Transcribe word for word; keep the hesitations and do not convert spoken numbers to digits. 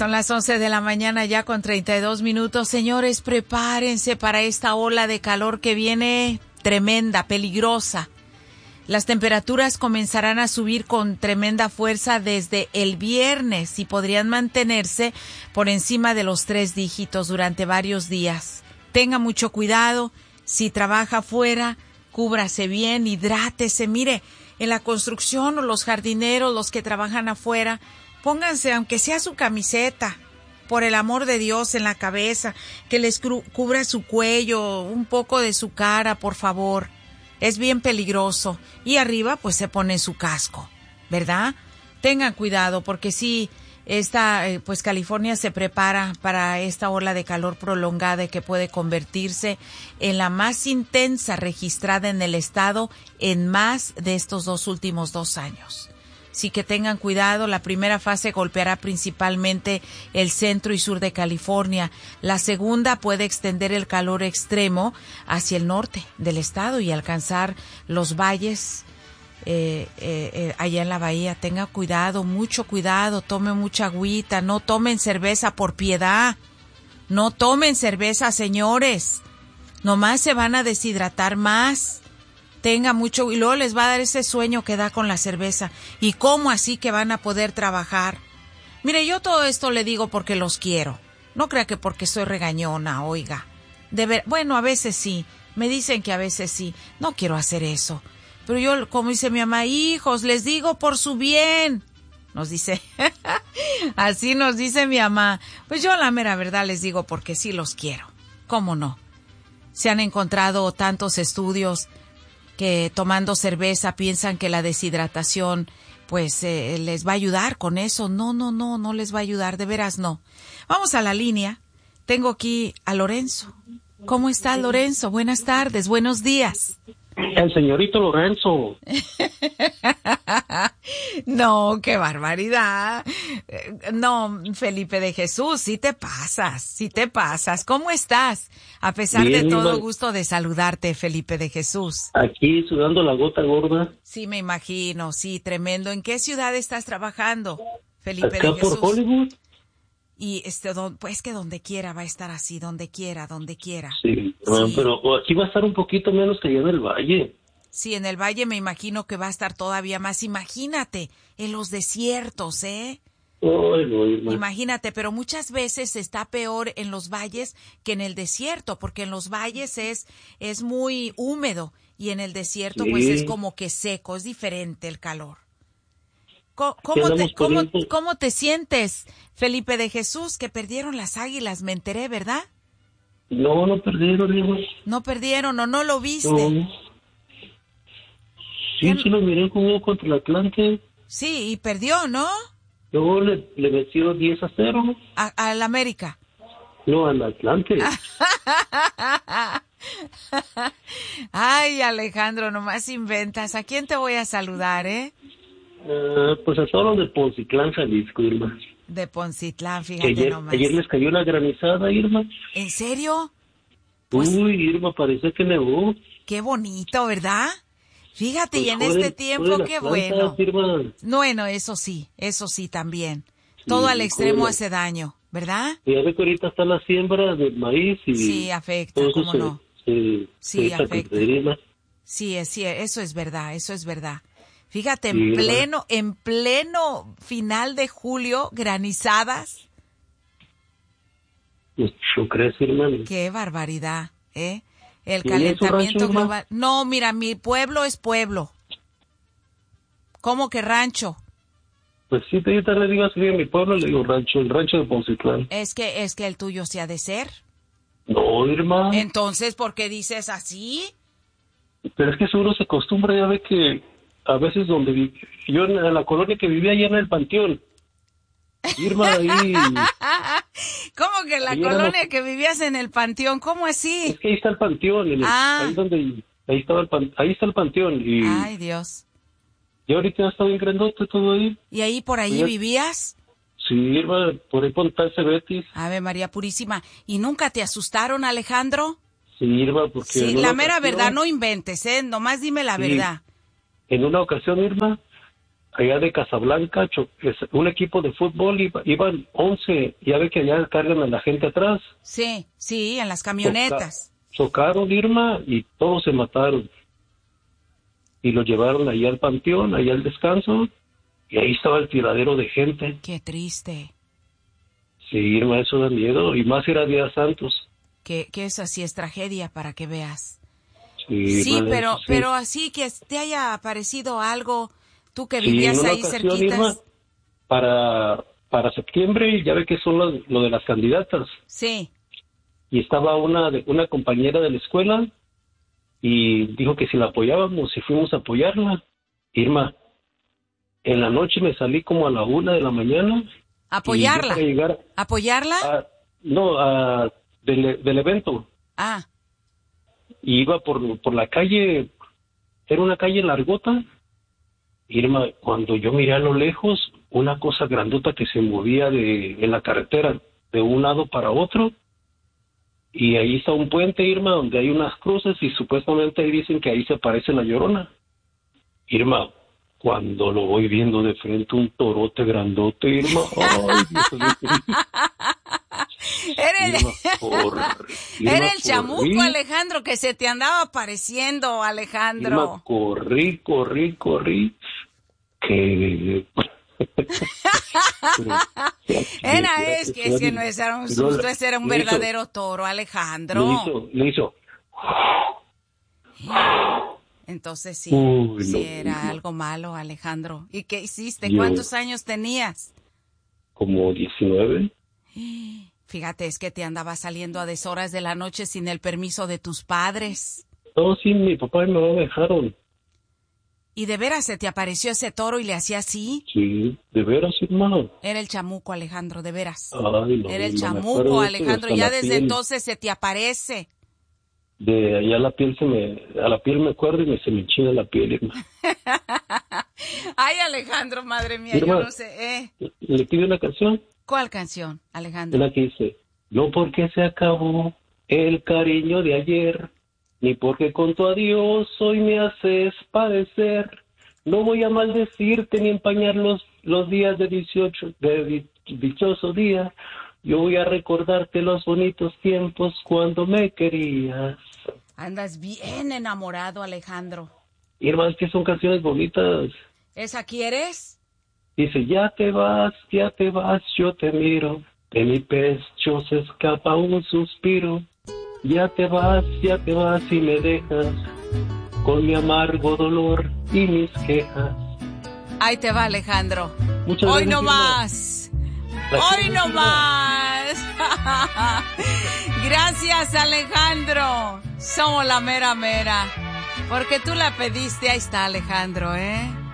Son las once de la mañana ya con treinta y dos minutos. Señores, prepárense para esta ola de calor que viene tremenda, peligrosa. Las temperaturas comenzarán a subir con tremenda fuerza desde el viernes y podrían mantenerse por encima de los tres dígitos durante varios días. Tenga mucho cuidado. Si trabaja afuera, cúbrase bien, hidrátese. Mire, en la construcción o los jardineros, los que trabajan afuera, pónganse, aunque sea su camiseta, por el amor de Dios, en la cabeza, que les cru- cubra su cuello, un poco de su cara, por favor. Es bien peligroso. Y arriba, pues, se pone su casco, ¿verdad? Tengan cuidado, porque sí, esta, eh, pues, California se prepara para esta ola de calor prolongada que puede convertirse en la más intensa registrada en el estado en más de estos dos últimos dos años. Sí que tengan cuidado, la primera fase golpeará principalmente el centro y sur de California. La segunda puede extender el calor extremo hacia el norte del estado y alcanzar los valles eh, eh, eh, allá en la bahía. Tengan cuidado, mucho cuidado, tomen mucha agüita, no tomen cerveza por piedad. No tomen cerveza, señores. Nomás se van a deshidratar más. Tenga mucho, y luego les va a dar ese sueño que da con la cerveza. ¿Y cómo así que van a poder trabajar? Mire, yo todo esto le digo porque los quiero. No crea que porque soy regañona, oiga. De ver, bueno, a veces sí. Me dicen que a veces sí. No quiero hacer eso. Pero yo, como dice mi mamá, hijos, les digo por su bien. Nos dice, así nos dice mi mamá. Pues yo la mera verdad les digo porque sí los quiero. ¿Cómo no? Se han encontrado tantos estudios que tomando cerveza piensan que la deshidratación pues eh, les va a ayudar con eso. No, no, no, no les va a ayudar, de veras no. Vamos a la línea. Tengo aquí a Lorenzo. ¿Cómo está Lorenzo? Buenas tardes, buenos días. El señorito Lorenzo. No, qué barbaridad. No, Felipe de Jesús, sí te pasas, sí te pasas. ¿Cómo estás? A pesar Bien, de todo, Iván. gusto de saludarte, Felipe de Jesús. Aquí sudando la gota gorda. Sí, me imagino, sí, tremendo. ¿En qué ciudad estás trabajando, Felipe Acá de Jesús? por Hollywood. Y este, don- pues que donde quiera va a estar así, donde quiera, donde quiera. Sí, Sí. pero aquí va a estar un poquito menos que allá en el valle. Sí, en el valle me imagino que va a estar todavía más. Imagínate, en los desiertos, ¿eh? Ay, no, Irma. Imagínate, pero muchas veces está peor en los valles que en el desierto, porque en los valles es, es muy húmedo y en el desierto Sí. pues es como que seco, es diferente el calor. Co- Aquí ¿Cómo te, andamos cómo, corriendo. ¿Cómo te sientes, Felipe de Jesús, que perdieron las Águilas? Me enteré, ¿verdad? No, no perdieron, Irma. ¿No perdieron o no lo viste? No. Sí, ¿Qué? sí lo miré jugó contra el Atlante. Sí, y perdió, ¿no? Luego le, le metió diez a cero. A, al América. No, al Atlante. Ay, Alejandro, nomás inventas. ¿A quién te voy a saludar, eh? Ah, pues a todos los de Poncitlán, Jalisco, Irma. De Poncitlán, Que fíjate ayer, nomás. ayer les cayó la granizada, Irma. ¿En serio? Pues- Uy, Irma, parecía que nevó. Qué bonito, ¿verdad? Fíjate, y en Pues, este joder, tiempo, joder, las qué plantas, bueno. Irma. Bueno, eso sí, eso sí también. Sí, Todo al extremo joder. hace daño, ¿verdad? Y ya ve que ahorita está la siembra del maíz y Sí, afecta, todo eso cómo se, no. se, Sí, se echa afecta. contra Irma. Sí, es, sí, eso es verdad, eso es verdad. Fíjate, en Sí, ¿verdad? pleno, en pleno final de julio, granizadas. Pues, ¿tú crees, Irma? Qué barbaridad, ¿eh? El ¿Y en su calentamiento rancho, Irma? global. No, mira, mi pueblo es pueblo. ¿Cómo que rancho? Pues sí, te ahorita le digo así en mi pueblo, le digo rancho, el rancho de Poncitlán. Es que, es que el tuyo se ha de ser. No, Irma. Entonces, ¿por qué dices así? Pero es que seguro se acostumbra, ya ve que a veces donde vi, yo en la colonia que vivía allá en el Panteón, Irma, ahí, ¿Cómo que la Ahí colonia éramos- que vivías en el Panteón? ¿Cómo así? es que ahí está el Panteón, en el- Ah. ahí donde, ahí estaba el pan- ahí está el Panteón, y, Ay, Dios. y ahorita está bien grandote todo ahí. ¿Y ahí por allí Oye. vivías? Sí, Irma, por ahí pontarse Betis. Ave María Purísima. ¿Y nunca te asustaron, Alejandro? Sí, Irma, porque Sí, en una la mera ocasión- verdad, no inventes, ¿eh? Nomás dime la Sí. verdad. En una ocasión, Irma, allá de Casablanca, cho- es un equipo de fútbol, iba- iban once, ya ve que allá cargan a la gente atrás. Sí, sí, en las camionetas. Choca- chocaron, Irma, y todos se mataron. Y lo llevaron allá al panteón, allá al descanso, y ahí estaba el tiradero de gente. Qué triste. Sí, Irma, eso da miedo, y más era Día Santos. Que, que eso sí es tragedia para que veas. Sí, Sí, Irma, pero, sí. pero así que te haya aparecido algo, tú que Sí, en vivías una ahí ocasión, cerquitas. Irma, para, para septiembre, ya ve que son las- lo de las candidatas. Sí. Y estaba una, de- una compañera de la escuela y dijo que si la apoyábamos, si fuimos a apoyarla. Irma, en la noche me salí como a la una de la mañana. Apoyarla. Y yo para llegar ¿Apoyarla? a, no, a, del, del evento. Ah, Y iba por, por la calle, era una calle largota. Irma, cuando yo miré a lo lejos, una cosa grandota que se movía de, en la carretera de un lado para otro. Y ahí está un puente, Irma, donde hay unas cruces y supuestamente dicen que ahí se aparece la Llorona. Irma, cuando lo voy viendo de frente, un torote grandote, Irma. Ay, Dios mío. era el, Irma, corre, Irma, era el chamuco, corrí. Alejandro, que se te andaba apareciendo, Irma, Alejandro. corrí, corrí, corrí. Que... Era, es que, es que no era un susto, ese era un Le hizo- verdadero toro, Alejandro. Le hizo, le hizo. Entonces sí, Uy, sí no, era no. algo malo, Alejandro. ¿Y qué hiciste? Yo- ¿Cuántos años tenías? Como diecinueve. Fíjate, es que te andaba saliendo a deshoras de la noche sin el permiso de tus padres. No, sí, mi papá y mi mamá me dejaron. ¿Y de veras se te apareció ese toro y le hacía así? Sí, de veras, hermano. Era el chamuco, Alejandro, de veras. Ay, no, Era el no me acuerdo chamuco, de eso, Alejandro. hasta Ya la desde piel. entonces se te aparece. De allá la piel se me, a la piel me acuerdo y me, se me enchina la piel, hermano. Ay, Alejandro, madre mía, Irma, yo no sé. ¿Eh? Le pido una canción, ¿Cuál canción, Alejandro? una que dice, no porque se acabó el cariño de ayer, ni porque con tu adiós hoy me haces padecer. No voy a maldecirte ni empañar los, los días de dieciocho, de di- dichoso día. Yo voy a recordarte los bonitos tiempos cuando me querías. Andas bien enamorado, Alejandro. Irma, es que son canciones bonitas. ¿Esa quieres? Dice, ya te vas, ya te vas, yo te miro. De mi pecho se escapa un suspiro. Ya te vas, ya te vas y me dejas con mi amargo dolor y mis quejas. Ahí te va, Alejandro. Muchas Hoy gracias, no Irma. más. La Hoy quiero, no Irma. más. Gracias, Alejandro. Somos la mera mera. Porque tú la pediste. Ahí está, Alejandro, ¿eh?